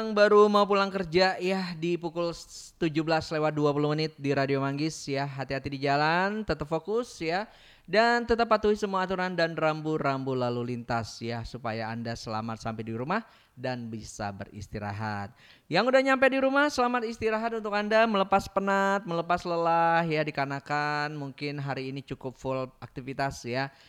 Yang baru mau pulang kerja ya di pukul 17 lewat 20 menit di Radio Manggis ya. Hati-hati di jalan, tetap fokus ya. Dan tetap patuhi semua aturan dan rambu-rambu lalu lintas ya supaya Anda selamat sampai di rumah dan bisa beristirahat. Yang udah nyampe di rumah selamat istirahat untuk Anda melepas penat, melepas lelah ya dikarenakan mungkin hari ini cukup full aktivitas ya.